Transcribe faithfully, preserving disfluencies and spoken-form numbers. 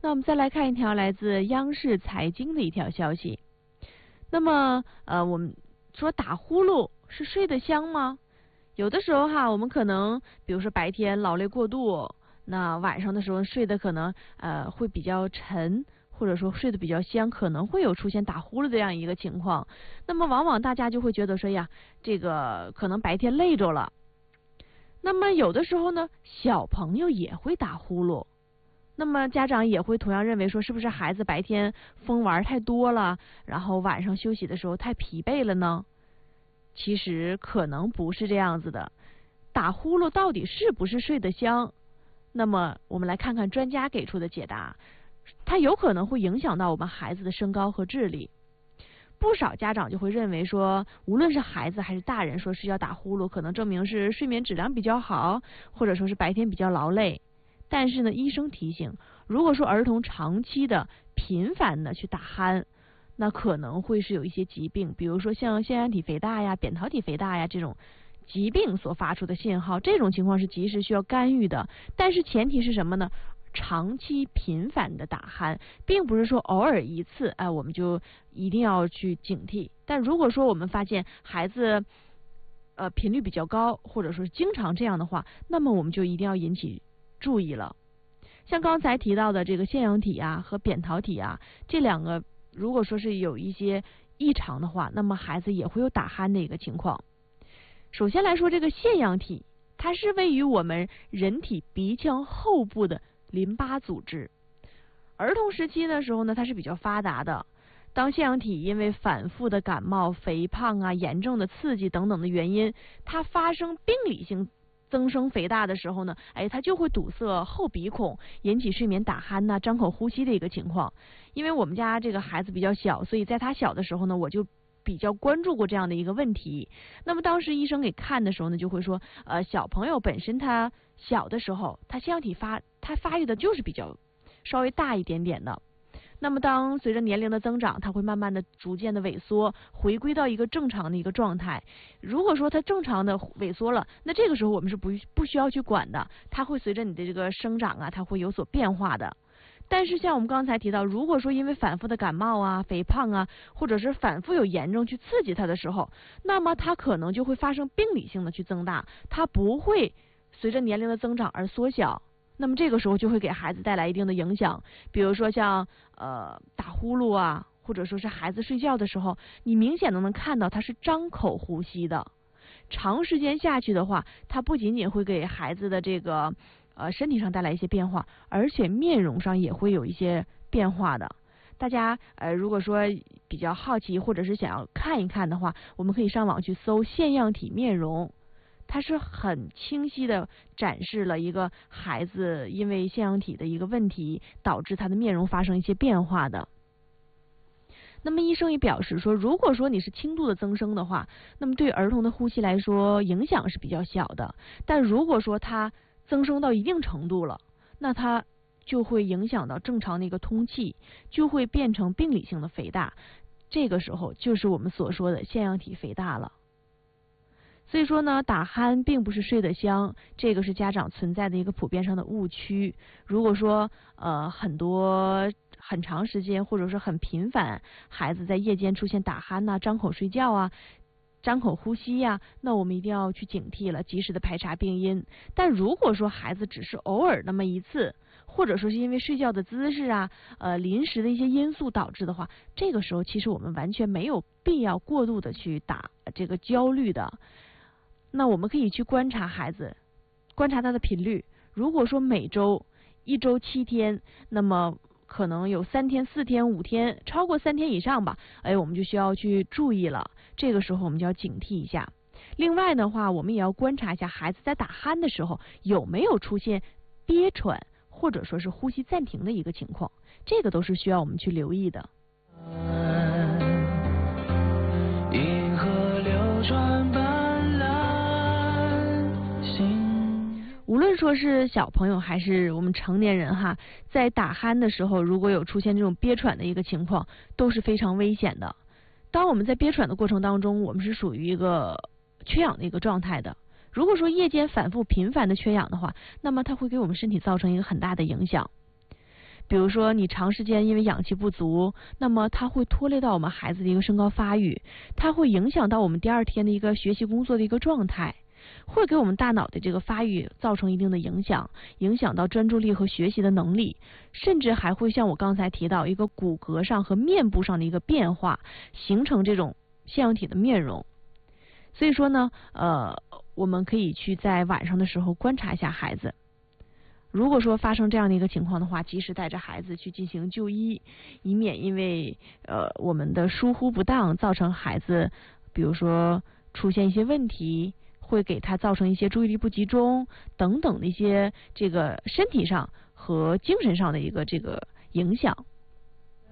那我们再来看一条来自央视财经的一条消息。那么，呃，我们说打呼噜是睡得香吗？有的时候哈，我们可能比如说白天劳累过度，那晚上的时候睡得可能呃会比较沉，或者说睡得比较香，可能会有出现打呼噜这样一个情况。那么往往大家就会觉得说呀，这个可能白天累着了。那么有的时候呢，小朋友也会打呼噜。那么家长也会同样认为说，是不是孩子白天疯玩太多了，然后晚上休息的时候太疲惫了呢？其实可能不是这样子的。打呼噜到底是不是睡得香？那么我们来看看专家给出的解答，它有可能会影响到我们孩子的身高和智力。不少家长就会认为说，无论是孩子还是大人，说是要打呼噜，可能证明是睡眠质量比较好，或者说是白天比较劳累。但是呢，医生提醒，如果说儿童长期的频繁的去打鼾，那可能会是有一些疾病，比如说像腺样体肥大呀、扁桃体肥大呀这种疾病所发出的信号，这种情况是及时需要干预的。但是前提是什么呢？长期频繁的打鼾，并不是说偶尔一次，哎，我们就一定要去警惕。但如果说我们发现孩子呃频率比较高，或者说是经常这样的话，那么我们就一定要引起注意了。像刚才提到的这个腺样体啊和扁桃体啊这两个，如果说是有一些异常的话，那么孩子也会有打鼾的一个情况。首先来说，这个腺样体它是位于我们人体鼻腔后部的淋巴组织。儿童时期的时候呢，它是比较发达的。当腺样体因为反复的感冒、肥胖啊、炎症的刺激等等的原因，它发生病理性增生肥大的时候呢，哎，它就会堵塞后鼻孔，引起睡眠打鼾呐、张口呼吸的一个情况。因为我们家这个孩子比较小，所以在他小的时候呢，我就比较关注过这样的一个问题。那么当时医生给看的时候呢，就会说，呃，小朋友本身他小的时候，他腺样体发他发育的就是比较稍微大一点点的。那么当随着年龄的增长，它会慢慢的逐渐的萎缩，回归到一个正常的一个状态。如果说它正常的萎缩了，那这个时候我们是不不需要去管的，它会随着你的这个生长啊，它会有所变化的。但是像我们刚才提到，如果说因为反复的感冒啊、肥胖啊，或者是反复有炎症去刺激它的时候，那么它可能就会发生病理性的去增大，它不会随着年龄的增长而缩小。那么这个时候就会给孩子带来一定的影响，比如说像呃打呼噜啊，或者说是孩子睡觉的时候，你明显的能看到他是张口呼吸的。长时间下去的话，它不仅仅会给孩子的这个呃身体上带来一些变化，而且面容上也会有一些变化的。大家呃如果说比较好奇或者是想要看一看的话，我们可以上网去搜腺样体面容。它是很清晰的展示了一个孩子因为腺样体的一个问题，导致他的面容发生一些变化的。那么医生也表示说，如果说你是轻度的增生的话，那么对儿童的呼吸来说影响是比较小的。但如果说它增生到一定程度了，那它就会影响到正常的一个通气，就会变成病理性的肥大。这个时候就是我们所说的腺样体肥大了。所以说呢，打鼾并不是睡得香，这个是家长存在的一个普遍上的误区。如果说呃很多很长时间或者是很频繁，孩子在夜间出现打鼾呐、张口睡觉啊、张口呼吸呀、啊，那我们一定要去警惕了，及时的排查病因。但如果说孩子只是偶尔那么一次，或者说是因为睡觉的姿势啊、呃临时的一些因素导致的话，这个时候其实我们完全没有必要过度的去打这个焦虑的。那我们可以去观察孩子，观察他的频率。如果说每周一周七天，那么可能有三天、四天、五天，超过三天以上吧，哎，我们就需要去注意了。这个时候我们就要警惕一下。另外的话，我们也要观察一下孩子在打鼾的时候有没有出现憋喘或者说是呼吸暂停的一个情况，这个都是需要我们去留意的。银河流转斑斓心，无论说是小朋友还是我们成年人哈，在打鼾的时候，如果有出现这种憋喘的一个情况，都是非常危险的。当我们在憋喘的过程当中，我们是属于一个缺氧的一个状态的。如果说夜间反复频繁的缺氧的话，那么它会给我们身体造成一个很大的影响。 比如说你长时间因为氧气不足，那么它会拖累到我们孩子的一个身高发育，它会影响到我们第二天的一个学习工作的一个状态，会给我们大脑的这个发育造成一定的影响，影响到专注力和学习的能力，甚至还会像我刚才提到一个骨骼上和面部上的一个变化，形成这种腺样体的面容。所以说呢，呃，我们可以去在晚上的时候观察一下孩子。如果说发生这样的一个情况的话，及时带着孩子去进行就医，以免因为呃我们的疏忽不当，造成孩子比如说出现一些问题，会给他造成一些注意力不集中等等的一些这个身体上和精神上的一个这个影响。